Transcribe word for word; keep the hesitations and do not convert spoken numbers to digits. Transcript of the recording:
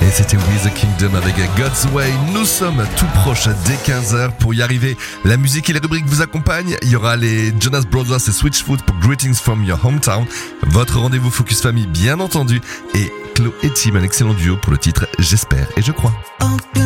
Et c'était We The Kingdom avec God's Way. Nous sommes tout proches dès quinze heures. Pour y arriver, la musique et les rubriques vous accompagnent. Il y aura les Jonas Brothers et Switchfoot pour Greetings from Your Hometown. Votre rendez-vous Focus Family, bien entendu. Et Chloé et Tim, un excellent duo pour le titre J'espère et je crois.